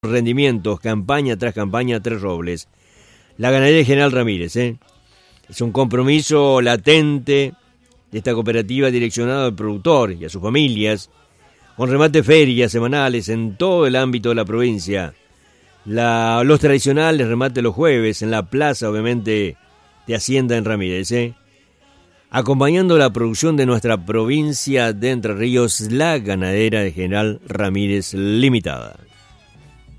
rendimientos, campaña tras campaña, Tres Robles. La ganadería de General Ramírez, es un compromiso latente de esta cooperativa direccionado al productor y a sus familias, con remate ferias semanales en todo el ámbito de la provincia. Los tradicionales remates los jueves en la plaza, obviamente, de Hacienda en Ramírez, acompañando la producción de nuestra provincia de Entre Ríos, la ganadera de General Ramírez Limitada.